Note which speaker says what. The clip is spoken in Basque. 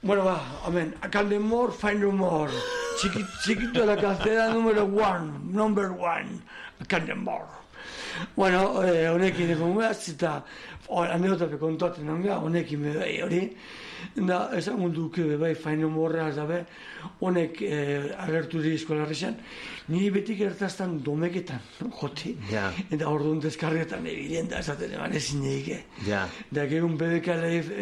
Speaker 1: Bueno, va, amen. I can do more, find no more. Chiquito de la calzada number 1. I can do more. Bueno, honekin egon behaz, eta aneotape kontuaten nagoa, honekin bebai hori. Da, esan munduke bebai, faino morra, zabe, honek agertu di eskolarrizan, niri betik ertaztan domeketan, joti.
Speaker 2: Ja.
Speaker 1: Eta orduan deskargetan ebilen da, esaten eman ezin egike.
Speaker 2: Ja.
Speaker 1: Da, gegun bedekale